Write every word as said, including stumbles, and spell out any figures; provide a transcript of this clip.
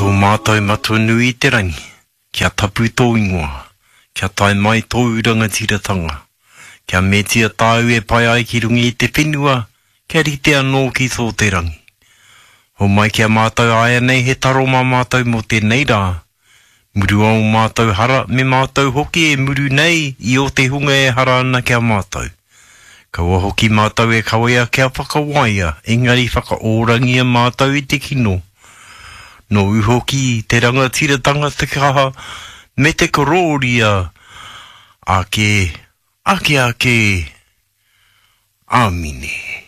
Tō mātai matua nui te rangi, kia tapu tō ingoa, kia tai mai tō uranga tiratanga, kia metia tāu e pai ai ki rungi i te whenua, kia rite anō ki tō te rangi. Ho mai kia mātou aia nei he taro mā mātou mo tēnei rā, muru au mātou hara me mātou hoki e muru nei i o te hunga e hara ana kia mātou. Kaua hoki mātou e kawea kia whakawaia, engari whakaorangia mātou i te kino. No uhoki te rangatiratanga te kaha me te kororia. Ake, ake ake, amine.